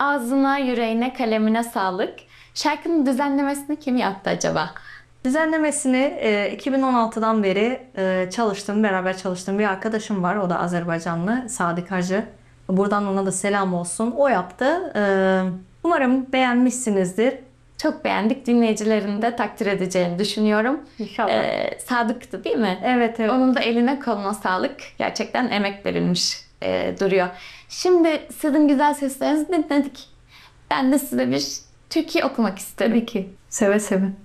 Ağzına, yüreğine, kalemine sağlık. Şarkının düzenlemesini kim yaptı acaba? Düzenlemesini 2016'dan beri beraber çalıştığım bir arkadaşım var. O da Azerbaycanlı, Sadık Hacı. Buradan ona da selam olsun. O yaptı. Umarım beğenmişsinizdir. Çok beğendik. Dinleyicilerin de takdir edeceğini düşünüyorum. İnşallah. Sadık'tı değil mi? Evet, evet. Onun da eline koluna sağlık. Gerçekten emek verilmiş duruyor. Şimdi sizin güzel seslerinizi dinledik. Ben de size bir türkü okumak isterim. Tabii ki. Seve seve.